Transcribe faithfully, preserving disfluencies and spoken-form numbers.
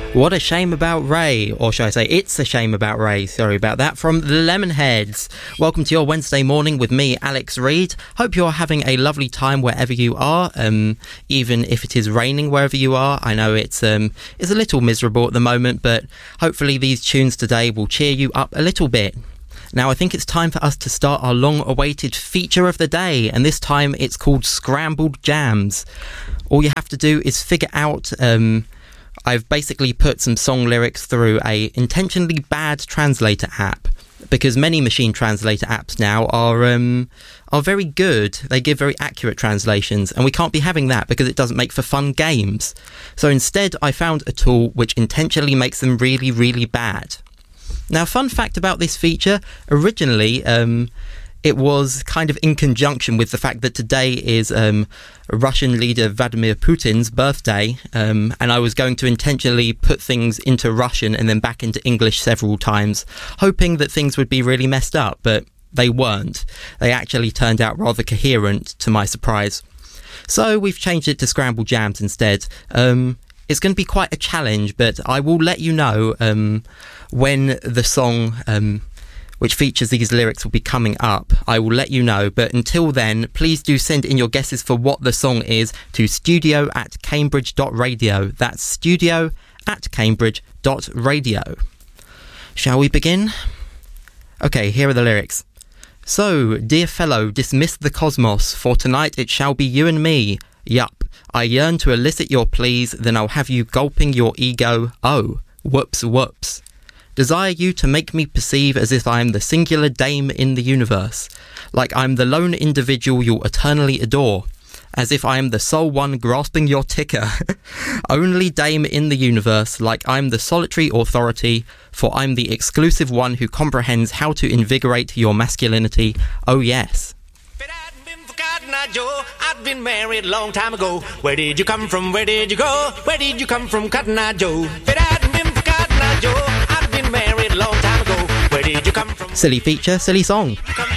What a Shame About Ray, or should I say It's a Shame About Ray, sorry about that, from the Lemonheads. Welcome to your Wednesday morning with me, Alex Reid. Hope you're having a lovely time wherever you are, um, even if it is raining wherever you are. I know it's, um, it's a little miserable at the moment, but hopefully these tunes today will cheer you up a little bit. Now, I think it's time for us to start our long-awaited feature of the day, and this time it's called Scrambled Jams. All you have to do is figure out... Um, I've basically put some song lyrics through a intentionally bad translator app, because many machine translator apps now are um, are very good. They give very accurate translations, and we can't be having that because it doesn't make for fun games. So instead, I found a tool which intentionally makes them really, really bad. Now, fun fact about this feature, originally... Um, It was kind of in conjunction with the fact that today is um, Russian leader Vladimir Putin's birthday, um, and I was going to intentionally put things into Russian and then back into English several times, hoping that things would be really messed up, but they weren't. They actually turned out rather coherent, to my surprise. So we've changed it to Scrambled Jams instead. Um, it's going to be quite a challenge, but I will let you know um, when the song... Um, which features these lyrics will be coming up. I will let you know, but until then, please do send in your guesses for what the song is to studio at cambridge dot radio. That's studio at cambridge dot radio. Shall we begin? Okay, here are the lyrics. So, dear fellow, dismiss the cosmos, for tonight it shall be you and me. Yup, I yearn to elicit your pleas, then I'll have you gulping your ego. Oh, whoops, whoops. Desire you to make me perceive as if I am the singular dame in the universe, like I'm the lone individual you'll eternally adore, as if I am the sole one grasping your ticker, only dame in the universe, like I'm the solitary authority, for I'm the exclusive one who comprehends how to invigorate your masculinity. Oh yes. Joe, I've been married a long time ago. Where did you come from? Where did you go? Where did you come from, Cotton Eye Joe? If it hadn't been for Cotton Eye Joe, I've been married a long time ago. Where did you come from? Silly feature, silly song. Come